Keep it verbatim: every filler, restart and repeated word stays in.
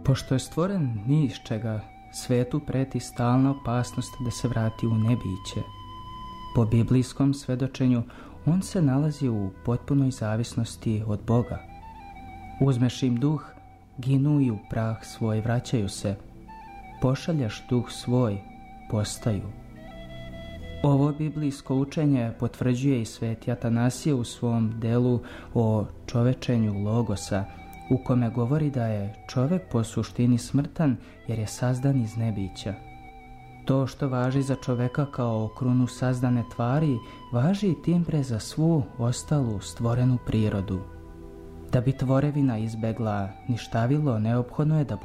Pošto je stvoren ni iz čega, svetu preti stalna opasnost da se vrati u nebiće. Po biblijskom svedočenju, on se nalazi u potpunoj zavisnosti od Boga. Uzmeš im duh, ginu i u prah svoj vraćaju se. Pošalješ duh svoj, postaju. Ovo biblijsko učenje potvrđuje i sveti Atanasije u svom delu o čovečenju logosa, u kome govori da je čovek po suštini smrtan jer je sazdan iz nebića. To što važi za čoveka kao krunu sazdane tvari, važi i tim pre za svu ostalu stvorenu prirodu. Da bi tvorevina izbegla ništavilo, neophodno je da